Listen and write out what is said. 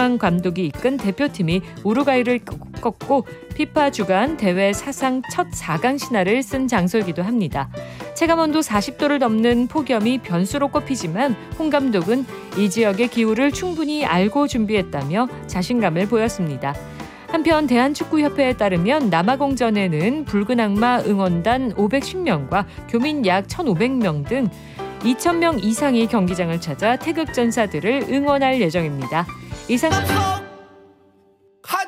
유망 감독이 이끈 대표팀이 우루과이를 꺾고 피파 주간 대회 사상 첫 4강 신화를 쓴 장소이기도 합니다. 체감온도 40도를 넘는 폭염이 변수로 꼽히지만 홍 감독은 이 지역의 기후를 충분히 알고 준비했다며 자신감을 보였습니다. 한편 대한축구협회에 따르면 남아공전에는 붉은 악마 응원단 510명과 교민 약 1,500명 등 2,000명 이상이 경기장을 찾아 태극전사들을 응원할 예정입니다. 이상